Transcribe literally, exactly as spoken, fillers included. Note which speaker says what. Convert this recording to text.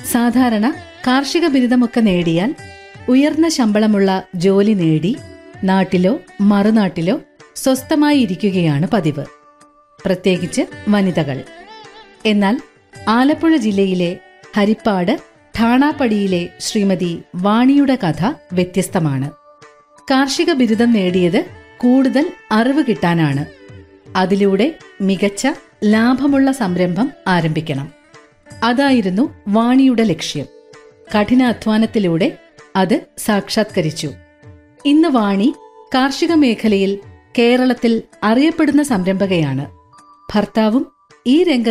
Speaker 1: സാധാരണ കാർഷിക ബിരുദമൊക്കെ നേടിയാൽ ഉയർന്ന ശമ്പളമുള്ള ജോലി നേടി നാട്ടിലോ മറുനാട്ടിലോ സ്വസ്ഥമായി ഇരിക്കുകയാണ് പതിവ്, പ്രത്യേകിച്ച് വനിതകൾ. എന്നാൽ ആലപ്പുഴ ജില്ലയിലെ ഹരിപ്പാട് ഠാണാപ്പടിയിലെ ശ്രീമതി വാണിയുടെ കഥ വ്യത്യസ്തമാണ്. കാർഷിക ബിരുദം നേടിയത് കൂടുതൽ അറിവ് കിട്ടാനാണ്. അതിലൂടെ മികച്ച ലാഭമുള്ള സംരംഭം ആരംഭിക്കണം. അതായിരുന്നു വാണിയുടെ ലക്ഷ്യം. കഠിനാധ്വാനത്തിലൂടെ അത് സാക്ഷാത്കരിച്ചു. ഇന്ന് വാണി കാർഷിക മേഖലയിൽ കേരളത്തിൽ അറിയപ്പെടുന്ന സംരംഭകയാണ്. ഭർത്താവും ഈ രംഗത്ത്